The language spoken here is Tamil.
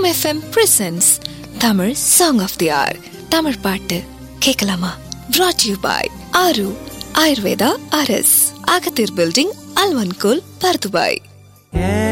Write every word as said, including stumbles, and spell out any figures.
M F M presents Tamil song of they are. Tamil பாட்டு கேட்கலாமா? brought to you by ஆரு ஆயுர்வேதா அரஸ், அகத்தீர் பில்டிங், அல்வன்கோல், பர்துபாய்.